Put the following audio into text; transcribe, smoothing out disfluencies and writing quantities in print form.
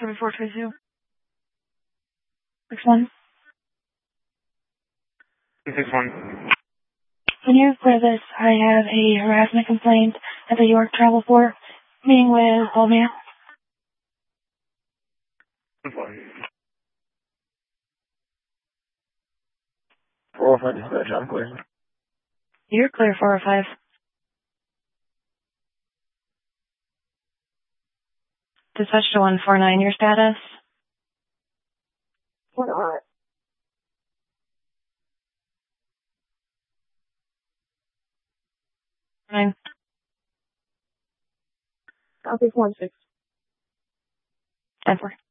7422. 61. 61. Can you clear this? I have a harassment complaint at the York Travel Port, meeting with Olmia. 405 dispatch, I'm clear. You're clear, 405. Dispatch to 149, your status? 1-8. 9. Southeast 16. 10-4.